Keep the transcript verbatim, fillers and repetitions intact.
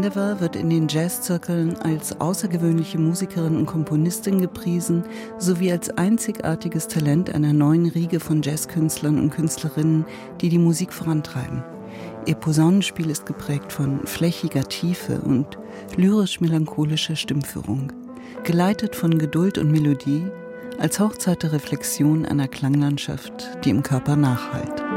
Vandever wird in den Jazzzirkeln als außergewöhnliche Musikerin und Komponistin gepriesen, sowie als einzigartiges Talent einer neuen Riege von Jazzkünstlern und Künstlerinnen, die die Musik vorantreiben. Ihr Posaunenspiel ist geprägt von flächiger Tiefe und lyrisch-melancholischer Stimmführung, geleitet von Geduld und Melodie, als hauchzarte Reflexion einer Klanglandschaft, die im Körper nachhallt.